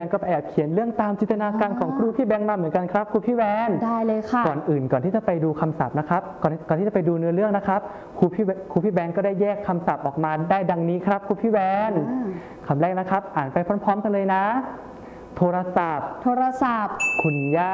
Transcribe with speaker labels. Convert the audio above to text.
Speaker 1: ก็ไปแอบเขียนเรื่องตามจินตนาการของครูพี่แบงค์มาเหมือนกันครับครูพี่แวน
Speaker 2: ได้เลยค่ะ
Speaker 1: ก่อนที่จะไปดูคำศัพท์นะครับก่อนที่จะไปดูเนื้อเรื่องนะครับครูพี่แบงค์ก็ได้แยกคำศัพท์ออกมาได้ดังนี้ครับครูพี่แวนคำแรกนะครับอ่านไปพร้อมๆกันเลยนะโทรศัพท์
Speaker 2: คุณย่า